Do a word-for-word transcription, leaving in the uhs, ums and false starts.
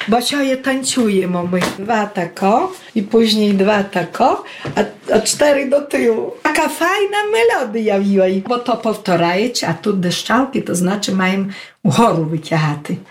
Bo się tańczuje, mamy dwa tako i później dwa tako, a, a cztery do tyłu. Taka fajna melodia wzięła, bo to powtarzajcie, a tu deszczałki, to znaczy mają u choru wyciahaty.